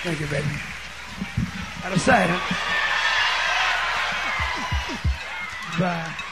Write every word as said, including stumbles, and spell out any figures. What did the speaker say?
Thank you, baby. Out of sight, huh? Bye.